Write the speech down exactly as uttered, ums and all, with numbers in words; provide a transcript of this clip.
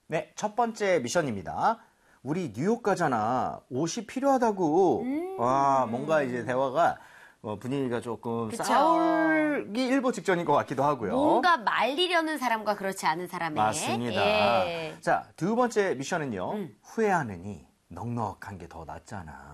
네, 첫 번째 미션입니다. 우리 뉴욕 가잖아. 옷이 필요하다고. 음. 와, 뭔가 이제 대화가 어, 분위기가 조금 그쵸. 싸울기 일보 직전인 것 같기도 하고요. 뭔가 말리려는 사람과 그렇지 않은 사람의. 맞습니다. 예. 자, 두 번째 미션은요. 음. 후회하느니 넉넉한 게 더 낫잖아.